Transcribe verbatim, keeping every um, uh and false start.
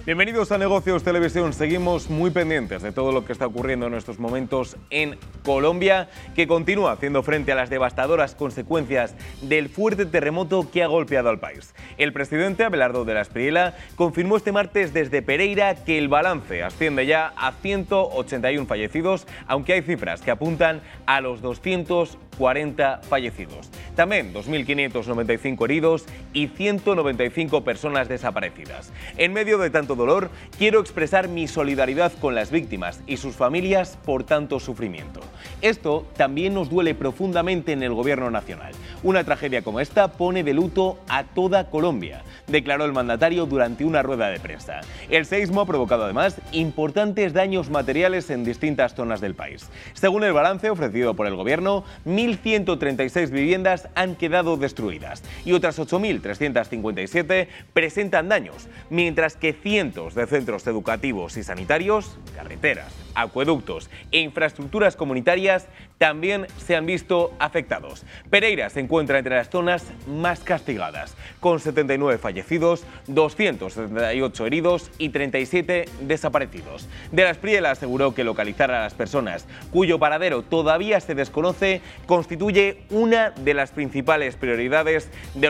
Bienvenidos a Negocios Televisión. Seguimos muy pendientes de todo lo que está ocurriendo en estos momentos en Colombia, que continúa haciendo frente a las devastadoras consecuencias del fuerte terremoto que ha golpeado al país. El presidente Abelardo de la Espriella confirmó este martes desde Pereira que el balance asciende ya a ciento ochenta y uno fallecidos, aunque hay cifras que apuntan a los doscientos cuarenta fallecidos. También dos mil quinientos noventa y cinco heridos y ciento noventa y cinco personas desaparecidas. En medio de tanto dolor, quiero expresar mi solidaridad con las víctimas y sus familias por tanto sufrimiento. Esto también nos duele profundamente en el Gobierno nacional. Una tragedia como esta pone de luto a toda Colombia, declaró el mandatario durante una rueda de prensa. El seísmo ha provocado además importantes daños materiales en distintas zonas del país. Según el balance ofrecido por el Gobierno, mil ciento treinta y seis viviendas han quedado destruidas y otras ocho mil trescientos cincuenta y siete presentan daños, mientras que cientos de centros educativos y sanitarios, carreteras, acueductos e infraestructuras comunitarias también se han visto afectados. Pereira se encuentra entre las zonas más castigadas, con setenta y nueve fallecidos, doscientos setenta y ocho heridos y treinta y siete desaparecidos. De la Espriella aseguró que localizar a las personas cuyo paradero todavía se desconoce constituye una de las principales prioridades de